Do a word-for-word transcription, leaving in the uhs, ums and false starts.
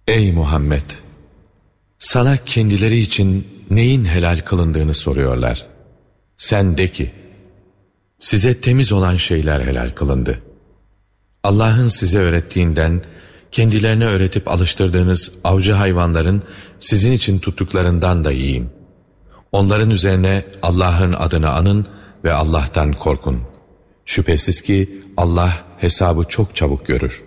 Ey Muhammed! Sana kendileri için neyin helal kılındığını soruyorlar. Sen de ki, size temiz olan şeyler helal kılındı. Allah'ın size öğrettiğinden, kendilerine öğretip alıştırdığınız avcı hayvanların sizin için tuttuklarından da yiyin. Onların üzerine Allah'ın adını anın ve Allah'tan korkun. Şüphesiz ki Allah hesabı çok çabuk görür.